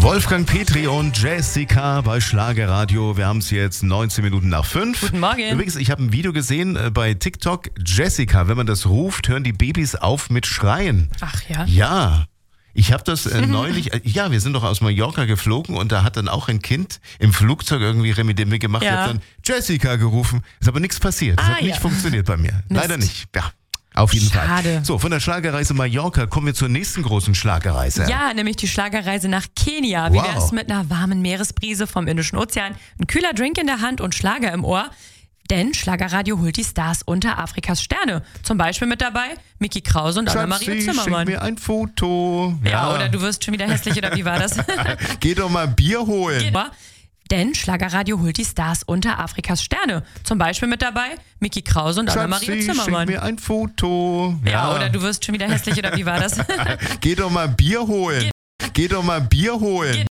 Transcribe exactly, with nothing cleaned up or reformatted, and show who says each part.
Speaker 1: Wolfgang Petri und Jessica bei Schlagerradio. Wir haben es jetzt neunzehn Minuten nach fünf.
Speaker 2: Guten Morgen.
Speaker 1: Übrigens, ich habe ein Video gesehen äh, bei TikTok. Jessica, wenn man das ruft, hören die Babys auf mit Schreien.
Speaker 2: Ach ja?
Speaker 1: Ja. Ich habe das äh, neulich, äh, ja, wir sind doch aus Mallorca geflogen und da hat dann auch ein Kind im Flugzeug irgendwie Remedemi gemacht.
Speaker 2: Ja.
Speaker 1: Ich habe dann Jessica gerufen. Ist aber nichts passiert. Das
Speaker 2: Ah,
Speaker 1: hat nicht
Speaker 2: ja.
Speaker 1: funktioniert bei mir.
Speaker 2: Mist.
Speaker 1: Leider nicht. Ja. Auf jeden
Speaker 2: Schade.
Speaker 1: Fall. So, von der Schlagerreise Mallorca kommen wir zur nächsten großen Schlagerreise.
Speaker 2: Ja, nämlich die Schlagerreise nach Kenia. Wie
Speaker 1: Wow.
Speaker 2: wär's mit einer warmen Meeresbrise vom Indischen Ozean, ein kühler Drink in der Hand und Schlager im Ohr? Denn Schlagerradio holt die Stars unter Afrikas Sterne. Zum Beispiel mit dabei Micky Krause und Anna-Maria
Speaker 1: Schatzi,
Speaker 2: Zimmermann.
Speaker 1: schenk mir ein Foto.
Speaker 2: Ja, oder du wirst schon wieder hässlich, oder wie war das?
Speaker 1: Geh doch mal Bier holen.
Speaker 2: Denn Schlagerradio holt die Stars unter Afrikas Sterne. Zum Beispiel mit dabei Micky Krause und Anna-Maria
Speaker 1: Schatzi,
Speaker 2: Zimmermann.
Speaker 1: schenk mir ein Foto.
Speaker 2: Ja, oder du wirst schon wieder hässlich, oder wie war das?
Speaker 1: Geh doch mal Bier holen. Geh doch mal Bier holen.